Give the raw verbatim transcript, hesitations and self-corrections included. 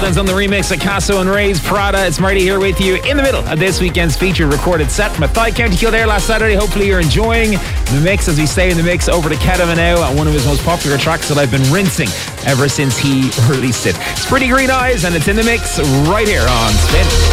Sheldon's on the remix of Casso and Ray's Prada. It's Marty here with you in the middle of this weekend's featured recorded set from Athy, County Kildare last Saturday. Hopefully you're enjoying the mix as we stay in the mix over to Kedama now, one of his most popular tracks that I've been rinsing ever since he released it. It's Pretty Green Eyes and it's in the mix right here on Spin.